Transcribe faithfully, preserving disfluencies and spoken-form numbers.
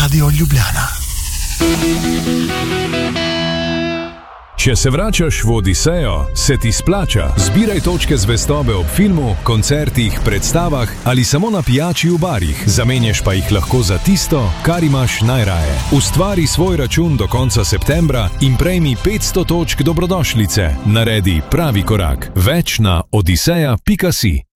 Radio Ljubljana. Če se vračaš v Odisejo, se ti splača. Zbiraj točke zvestobe ob filmu, koncertih, predstavah ali samo na pijači v barih. Zamenjaš pa jih lahko za tisto, kar imaš najraje. Ustvari svoj račun do konca septembra in prejmi petsto točk dobrodošlice. Naredi pravi korak. Več na odiseja pika si.